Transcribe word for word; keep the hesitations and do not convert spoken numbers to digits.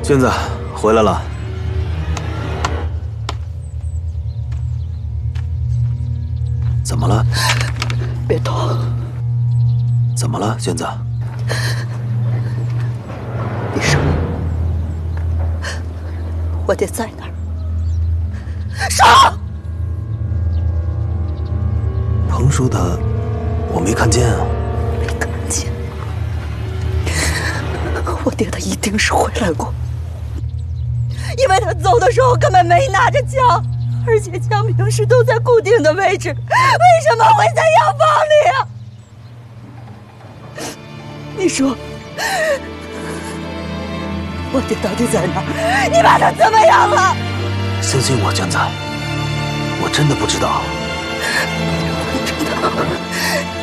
娟子回来了。怎么了？ 别动！ 怎么了，娟子？ 你说，我爹在哪儿？说！ 彭叔他，我没看见啊。 没看见。我爹他一定是回来过，因为他走的时候根本没拿着枪，而且枪平时都在固定的位置，为什么会在药房里啊？你说，我爹到底在哪儿？你把他怎么样了？ 相信我，娟子，我真的不知道。 不知道。